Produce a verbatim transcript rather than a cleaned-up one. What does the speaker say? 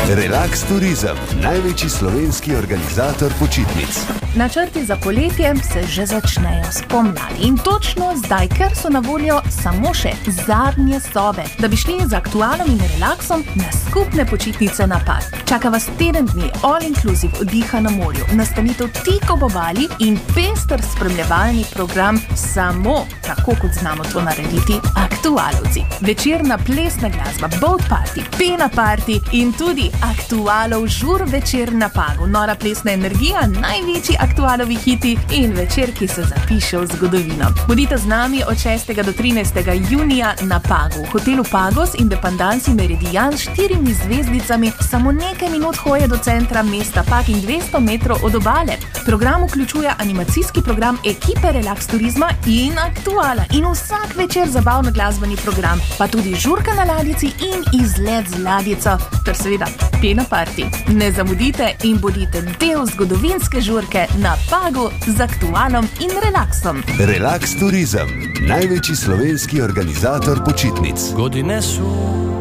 Relax Turizem, največji slovenski organizator počitnic. Načrti za poletje se že začnejo spomladi in točno zdaj, ker so na voljo samo še zadnje sobe, da bi šli z aktualom in relaksom na skupne počitnice na Pag. Čaka vas teden dni all-inclusive oddiha na morju, nastanitev tik ob obali in pester spremljevalni program samo tako, kot znamo to narediti aktualovci. Večerna plesna glasba, boat party, pena party in tudi aktualov žur večer na Pagu. Nora plesna energija, največji aktualovi hiti in večer, ki se zapiše v zgodovino. Bodite z nami od šestega do trinajstega junija na Pagu. V hotelu Pagos Independence Meridian s štirimi zvezdicami, samo nekaj minut hoje do centra mesta Pag in dvesto metrov od obale. Program vključuje animacijski program ekipe Relax Turizma in aktuala in vsak večer zabavno glasbeni program, pa tudi žurka na ladjici in izlet z ladjico, ter seveda pena party. Ne zamudite in bodite del zgodovinske žurke na Pagu z aktualom in relaksom. Relax Turizem, največji slovenski organizator počitnic. Godine su